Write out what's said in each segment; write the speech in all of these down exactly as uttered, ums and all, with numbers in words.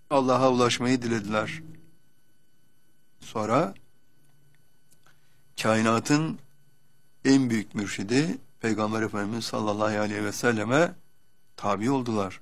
Allah'a ulaşmayı dilediler. Sonra kainatın en büyük mürşidi Peygamber Efendimiz sallallahu aleyhi ve selleme tabi oldular.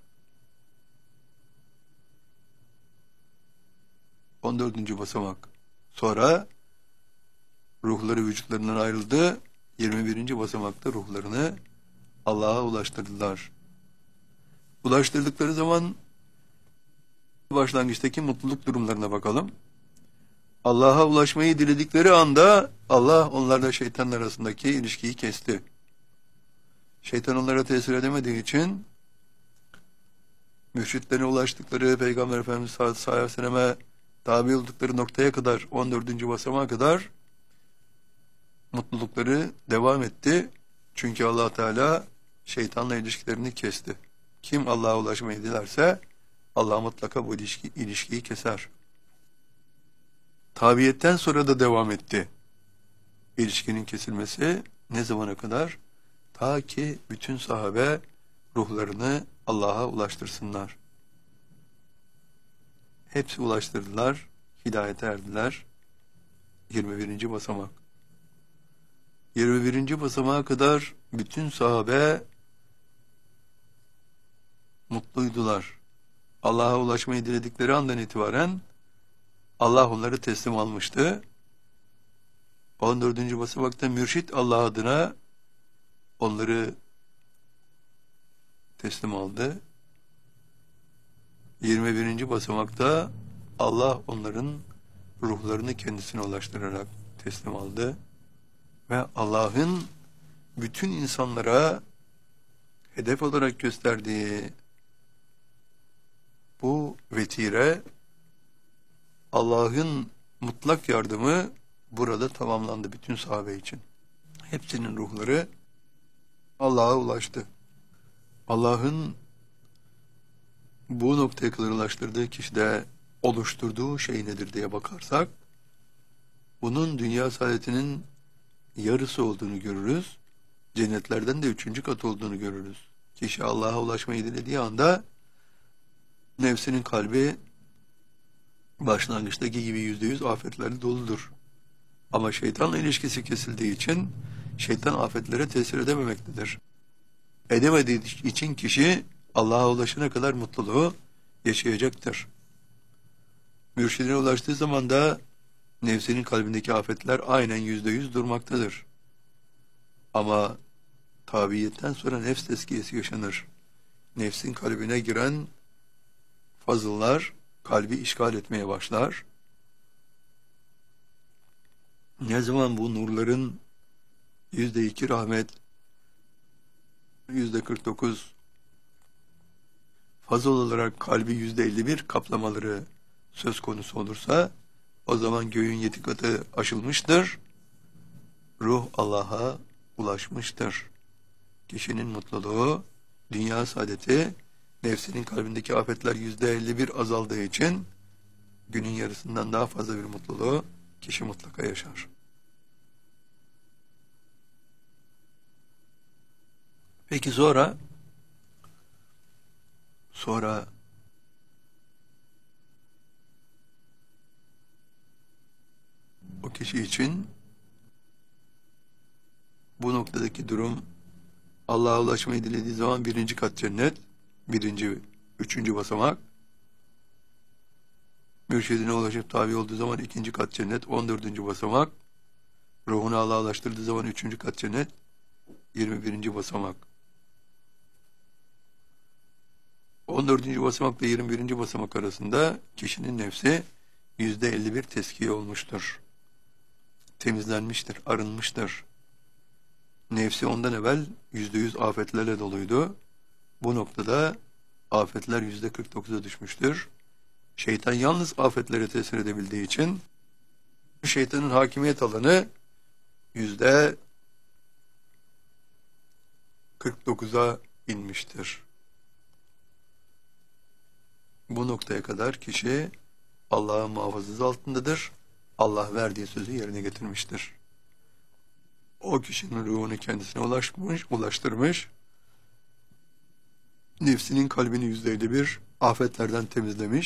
on dördüncü basamak. Sonra ruhları vücutlarından ayrıldı. yirmi birinci basamakta ruhlarını Allah'a ulaştırdılar. Ulaştırdıkları zaman başlangıçtaki mutluluk durumlarına bakalım. Allah'a ulaşmayı diledikleri anda Allah onlarla şeytanın arasındaki ilişkiyi kesti. Şeytan onlara tesir edemediği için mürşitlerine ulaştıkları Peygamber Efendimiz sallallahu aleyhi ve selleme tabi oldukları noktaya kadar, on dördüncü basamağa kadar mutlulukları devam etti. Çünkü Allah Teala şeytanla ilişkilerini kesti. Kim Allah'a ulaşmayı dilerse Allah mutlaka bu ilişki, ilişkiyi keser. Tabiyetten sonra da devam etti. İlişkinin kesilmesi ne zamana kadar? Ta ki bütün sahabe ruhlarını Allah'a ulaştırsınlar. Hepsi ulaştırdılar, hidayete erdiler. yirmi birinci basamak. yirmi birinci basamağa kadar bütün sahabe mutluydular. Allah'a ulaşmayı diledikleri andan itibaren Allah onları teslim almıştı. on dördüncü basamakta mürşit Allah adına onları teslim aldı. yirmi birinci basamakta Allah onların ruhlarını kendisine ulaştırarak teslim aldı. Ve Allah'ın bütün insanlara hedef olarak gösterdiği bu vetire, Allah'ın mutlak yardımı burada tamamlandı bütün sahabe için. Hepsinin ruhları Allah'a ulaştı. Allah'ın bu noktaya kadar ulaştırdığı kişide oluşturduğu şey nedir diye bakarsak, bunun dünya saadetinin yarısı olduğunu görürüz. Cennetlerden de üçüncü kat olduğunu görürüz. Kişi Allah'a ulaşmayı dilediği anda nefsinin kalbi başlangıçtaki gibi yüzde yüz afetlerle doludur. Ama şeytanla ilişkisi kesildiği için şeytan afetlere tesir edememektedir. Edemediği için kişi Allah'a ulaşana kadar mutluluğu yaşayacaktır. Mürşidine ulaştığı zaman da nefsinin kalbindeki afetler aynen yüzde yüz durmaktadır. Ama tabiyetten sonra nefs tezkiyesi yaşanır. Nefsin kalbine giren fazıllar kalbi işgal etmeye başlar. Ne zaman bu nurların yüzde iki rahmet, yüzde kırk dokuz fazıl olarak kalbi yüzde elli bir kaplamaları söz konusu olursa, o zaman göğün yedi katı aşılmıştır. Ruh Allah'a ulaşmıştır. Kişinin mutluluğu, dünya saadeti, nefsinin kalbindeki afetler yüzde elli bir azaldığı için günün yarısından daha fazla bir mutluluğu kişi mutlaka yaşar. Peki sonra sonra o kişi için bu noktadaki durum, Allah'a ulaşmayı dilediği zaman birinci kat cennet, birinci, üçüncü basamak, mürşidine ulaşıp tabi olduğu zaman ikinci kat cennet, on dördüncü basamak, ruhunu Allah'a ulaştırdığı zaman üçüncü kat cennet, yirmi birinci basamak. on dördüncü basamak ve yirmi birinci basamak arasında kişinin nefsi yüzde elli bir teskiye olmuştur. Temizlenmiştir, arınmıştır. Nefsi ondan evvel yüzde yüz afetlerle doluydu. Bu noktada afetler yüzde kırk dokuza düşmüştür. Şeytan yalnız afetlere tesir edebildiği için şeytanın hakimiyet alanı yüzde kırk dokuza inmiştir. Bu noktaya kadar kişi Allah'ın muhafazası altındadır. Allah verdiği sözü yerine getirmiştir. O kişinin ruhunu kendisine ulaşmış, ulaştırmış, nefsinin kalbini yüzde elli bir afetlerden temizlemiş,